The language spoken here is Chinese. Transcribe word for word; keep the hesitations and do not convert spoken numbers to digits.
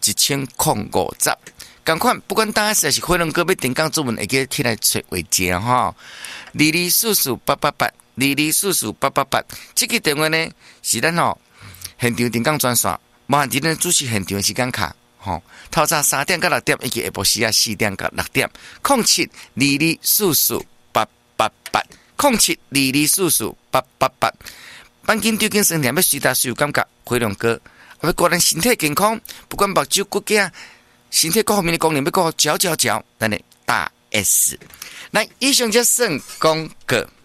一千零五十。同款，不管大家是是火龙果要定岗作文，会记起来找话者哈。二二四四八八八，二二四四八八八。这个电话呢是咱吼现场定岗专线，麻烦今天主持现场的时间卡，吼，透早三点到六点，以及下晡时啊四点到六点，零七二二四四八八八，零七二二四四八八八。板筋对筋酸痛要随打随有感觉，火龙果，要个人身体健康，不管目睭骨骼。身体各方面的功能要顾好，嚼嚼嚼，等你大 S。来，以上就算广告。